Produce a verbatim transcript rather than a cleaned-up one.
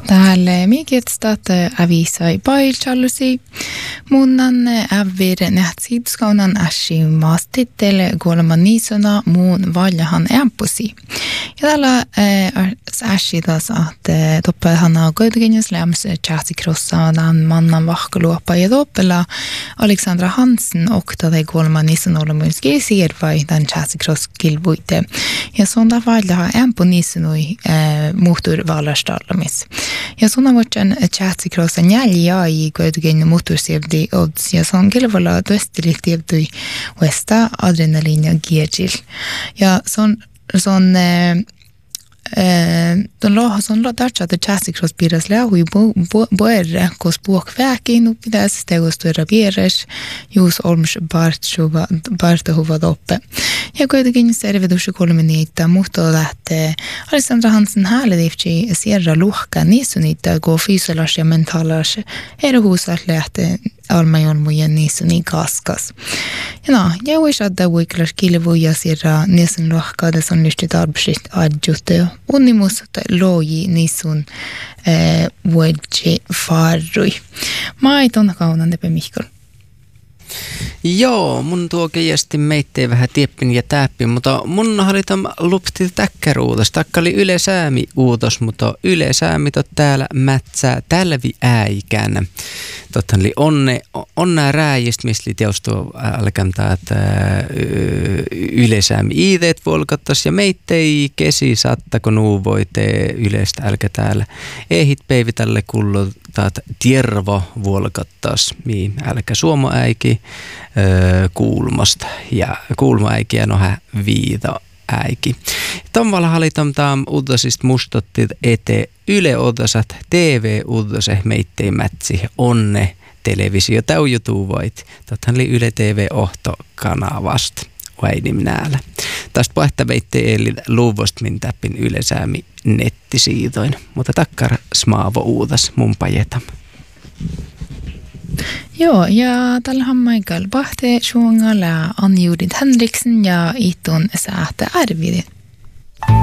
Täällä mikitstat avisai pailchallusi. Munnan avir nähtsidskaunan ashi maastittel kuolema niisona muun valjahan ämpusi. Ja täällä ashi taas, että toppahanna kuitenkin läms chatsikrossaadan mannan vahkaluoppa ja toppela Alexandra Hansen okta kuolema niisona olemuski siervai tämän chatsikross-kilvuite. Ja sonda valjahan ämpu niisonoi muhtur valastallamis. Ja såna vuotsen chatsikrossen jäljiai kuitenkin muuttuisievdi odds ja son kilvalla tuestilihtievdui uesta adrenalin ja gierjil. Ja son son Don loha son lo darcha de chatsikross piras lehui boerre kos buok väkin och pitäisi teostua bieres jus olms bartsuva bartahuva doppe. Ja kuitenkin servedusi kolme niitä muhto lähtee Alexandra Hansen hääledifti sierra luhka niissä niitä go fysilas ja mentalas eri huusat lähtee almajon mujen niissä niin kaskas. Ja no, ja vois adda vuiklas kilvuja sierra niissä luhka des on lysti arbetsit adjutte unimus loji niisun vuodji farrui. Maiton kaunan tepe Mihkol. Joo, mun tuo keijästi meittei vähän tieppin ja täppin, mutta mun oli tämä lupti täkkäruutos. Takka oli Yle Säämi uutos, mutta Yle Säämi tot täällä mätsää tälvi äikään. Tottahan oli onne, onnää rääjistä, mistä oli teostua alkantaa, että Yle Säämi iideet volkattas ja meittei kesi sattako nuu voite Ylestä älkä täällä. Ehit peivi tälle kullu taat tiervo volkattas, miin älkä suomoäiki öö, kuulmasta ja kuulmoäikiä nohä viita äiki. Tavalla halitam taam uudosista mustotti ete Yle odosat T V-uudose meittei mätsi onne televisio täyjutuvoit. Tothan oli Yle T V-ohto-kanavasta. Väidim näällä. Tästä pohta veitte eli luvusta min täppin Yle Säämi nettisiitoin. Mutta takkar smaavo uudas mun pajetam. Joo, ja tällähän Michael Bahte suongalla Ann-Judith Henriksen ja Itun Säätä Arvidi.